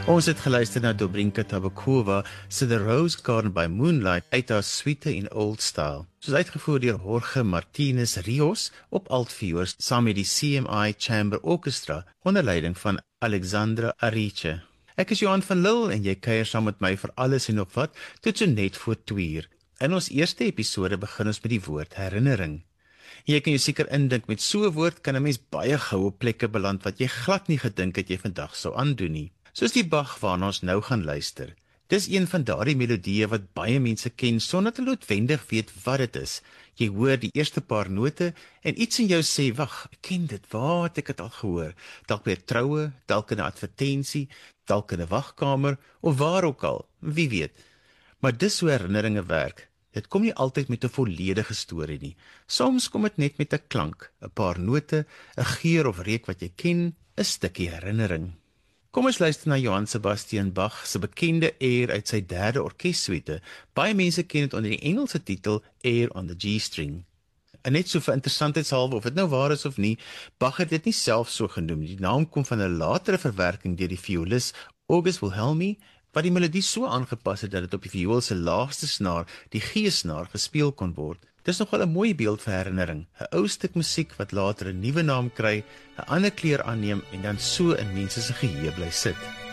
Ons het geluister na Dobrinka Tabakova se The Rose Garden by Moonlight uit haar suite in Old Style. Soos uitgevoer deur Jorge Martinez Rios op altvioors saam met die CMI Chamber Orchestra onder leiding van Alexandra Ariche. Ek is Johan van Lille en jy kuier saam met my vir alles en nog wat tot so net voor 2:00. In ons eerste episode begin ons met die woord herinnering. Jy kan jou seker indink met so 'n woord kan 'n mens baie gou op plekke beland wat jy glad nie gedink het jy vandag sou aandoen nie. Soos die Bach waarna ons nou gaan luister. Dis een van daardie melodieë wat baie mense ken sonder dat hulle noodwendig weet wat dit is. Jy hoor die eerste paar note en iets in jou sê, "Wag, ek ken dit. Waar het ek dit al gehoor?" Dalk by 'n troue, dalk in 'n advertensie, dalk in 'n wagkamer of waar ook al. Wie weet. Maar dis hoe herinneringe werk. Dit kom nie altyd met 'n volledige storie nie. Soms kom dit net met 'n klank, 'n paar note, 'n geur of reuk wat jy ken, 'n stukkie herinnering. Kom ons luister na Johann Sebastian Bach se bekende air uit sy 3de orkessuite. Baie mense ken dit onder die Engelse titel Air on the G-string. En net so vir interessantheidshalwe of dit nou waar is of nie, Bach het dit nie self so genoem. Die naam kom van 'n latere verwerking deur die violis August Wilhelmi, wat die melodie so aangepas het dat dit op die viool se laagste snaar, die G-snaar, gespeel kon word. Dis nogal 'n mooi beeld vir herinnering. 'n Ou stuk musiek wat later 'n nuwe naam kry, 'n ander kleur aanneem en dan so in mense se geheue bly sit.